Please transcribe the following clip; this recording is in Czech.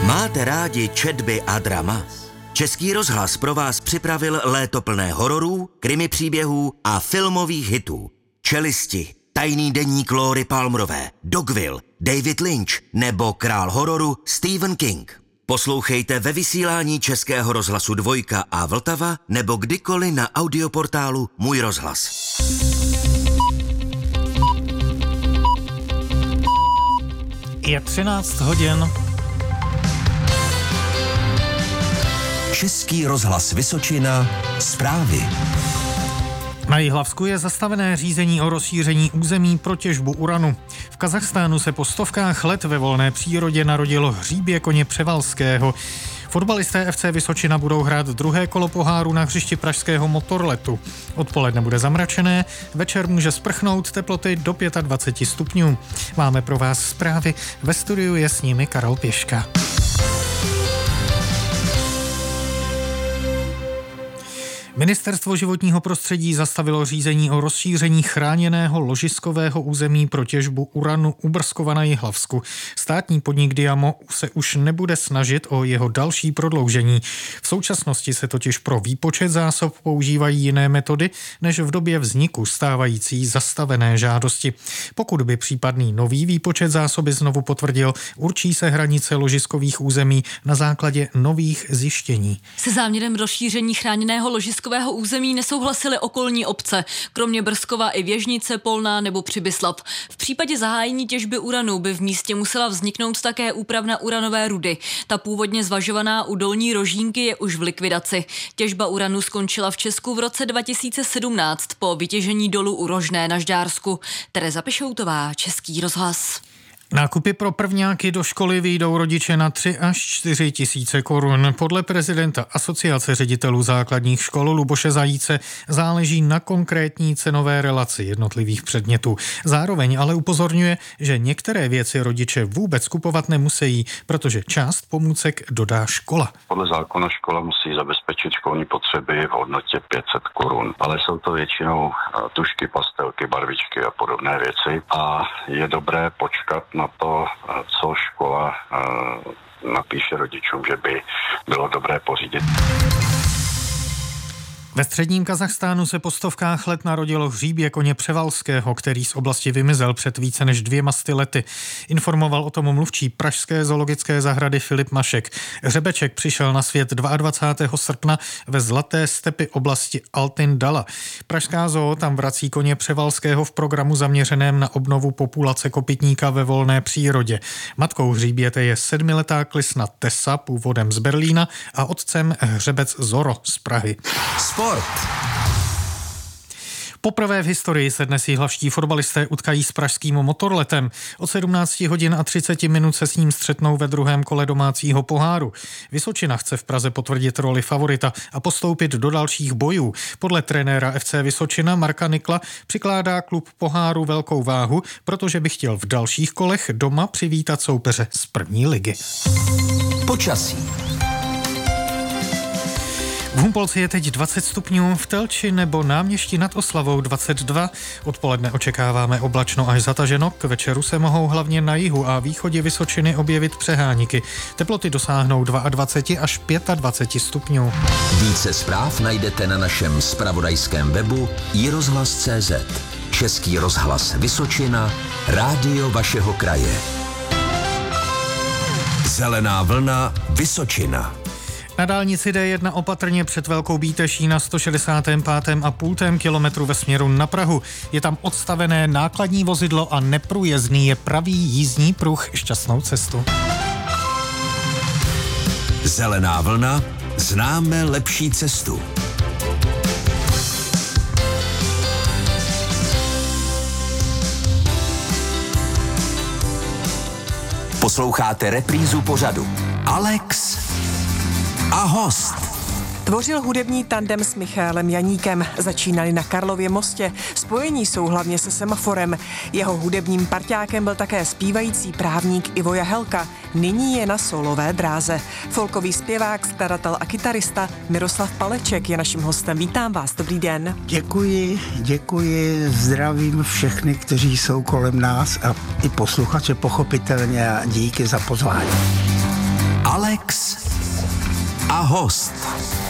Máte rádi četby a drama? Český rozhlas pro vás připravil léto plné hororů, krimi příběhů a filmových hitů. Čelisti, Tajný deník Lóry Palmerové, Dogville, David Lynch nebo král hororu Stephen King. Poslouchejte ve vysílání Českého rozhlasu Dvojka a Vltava nebo kdykoliv na audioportálu Můj rozhlas. Je 13 hodin. Český rozhlas Vysočina, zprávy. Na Jihlavsku je zastavené řízení o rozšíření území pro těžbu uranu. V Kazachstánu se po stovkách let ve volné přírodě narodilo hříbě koně Převalského. Fotbalisté FC Vysočina budou hrát druhé kolo poháru na hřišti pražského Motorletu. Odpoledne bude zamračené, večer může sprchnout, teploty do 25 stupňů. Máme pro vás zprávy, ve studiu je s nimi Karel Pěška. Ministerstvo životního prostředí zastavilo řízení o rozšíření chráněného ložiskového území pro těžbu uranu u Brzkova na Jihlavsku. Státní podnik Diamo se už nebude snažit o jeho další prodloužení. V současnosti se totiž pro výpočet zásob používají jiné metody, než v době vzniku stávající zastavené žádosti. Pokud by případný nový výpočet zásoby znovu potvrdil, určí se hranice ložiskových území na základě nových zjištění. Se záměrem rozšíření chráněného ložiskového území nesouhlasily okolní obce, kromě Brzkova i Věžnice, Polná nebo Přibyslav. V případě zahájení těžby uranu by v místě musela vzniknout také úpravna uranové rudy. Ta původně zvažovaná u Dolní Rožínky je už v likvidaci. Těžba uranu skončila v Česku v roce 2017 po vytěžení dolu u Rožné na Žďársku. Tereza Pešoutová, Český rozhlas. Nákupy pro prvňáky do školy vyjdou rodiče na 3 až 4 tisíce korun. Podle prezidenta Asociace ředitelů základních škol Luboše Zajíce záleží na konkrétní cenové relaci jednotlivých předmětů. Zároveň ale upozorňuje, že některé věci rodiče vůbec kupovat nemusí, protože část pomůcek dodá škola. Podle zákona škola musí zabezpečit školní potřeby v hodnotě 500 korun, ale jsou to většinou tužky, pastelky, barvičky a podobné věci a je dobré počkat na to, co škola napíše rodičům, že by bylo dobré pořídit. Ve středním Kazachstánu se po stovkách let narodilo hříbě koně Převalského, který z oblasti vymizel před více než 200 lety. Informoval o tom mluvčí pražské zoologické zahrady Filip Mašek. Hřebeček přišel na svět 22. srpna ve Zlaté stepi oblasti Altyn Dala. Pražská zoo tam vrací koně Převalského v programu zaměřeném na obnovu populace kopytníka ve volné přírodě. Matkou hříběte je 7letá klisna Tessa, původem z Berlína, a otcem hřebec Zoro z Prahy. Sport. Poprvé v historii se dnes jihlavští fotbalisté utkají s pražským Motorletem. Od 17 hodin a 30 minut se s ním střetnou ve druhém kole domácího poháru. Vysočina chce v Praze potvrdit roli favorita a postoupit do dalších bojů. Podle trenéra FC Vysočina Marka Nikla přikládá klub poháru velkou váhu, protože by chtěl v dalších kolech doma přivítat soupeře z první ligy. Počasí. V Humpolci je teď 20 stupňů, v Telči nebo Náměšti nad Oslavou 22. Odpoledne očekáváme oblačno až zataženo, k večeru se mohou hlavně na jihu a východě Vysočiny objevit přeháníky. Teploty dosáhnou 22 až 25 stupňů. Více zpráv najdete na našem zpravodajském webu iRozhlas.cz. Český rozhlas Vysočina, rádio vašeho kraje. Zelená vlna Vysočina. Na dálnici D1 opatrně před Velkou Bíteší na 165,5 kilometru ve směru na Prahu. Je tam odstavené nákladní vozidlo a neprůjezdný je pravý jízdní pruh. Šťastnou cestu. Zelená vlna, známe lepší cestu. Posloucháte reprízu pořadu Alex a host. Tvořil hudební tandem s Michaelem Janíkem. Začínali na Karlově mostě. Spojení jsou hlavně se semaforem. Jeho hudebním parťákem byl také zpívající právník Ivo Jahelka. Nyní je na solové dráze. Folkový zpěvák, skladatel a kytarista Miroslav Paleček je naším hostem. Vítám vás, dobrý den. Děkuji, zdravím všechny, kteří jsou kolem nás a i posluchače pochopitelně a díky za pozvání. Alex Alex a host.